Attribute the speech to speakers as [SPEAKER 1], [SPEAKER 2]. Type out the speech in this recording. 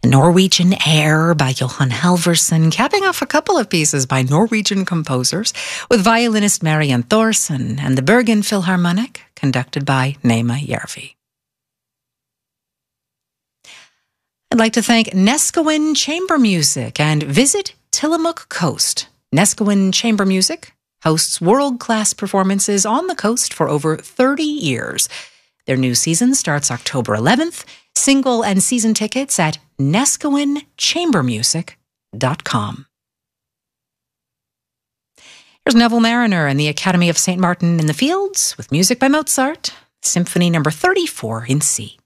[SPEAKER 1] Norwegian Air by Johan Halvorsen, capping off a couple of pieces by Norwegian composers with violinist Marianne Thorsen, and the Bergen Philharmonic, conducted by Nema Järvi. I'd like to thank Neskowin Chamber Music and visit Tillamook Coast. Neskowin Chamber Music hosts world-class performances on the coast for over 30 years. Their new season starts October 11th. Single and season tickets at neskowin.chambermusic.com. Here's Neville Mariner and the Academy of St. Martin in the Fields with music by Mozart, Symphony No. 34 in C.